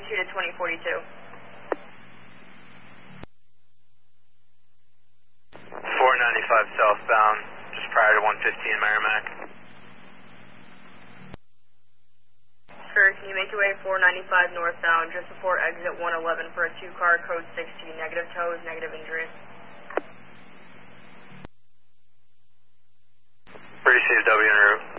to 2042. 495 southbound, just prior to 115 Merrimack. Sure, can you make your way 495 northbound, just before exit 111 for a 2-car code 16, negative tows, negative injuries. Pretty safe W en route.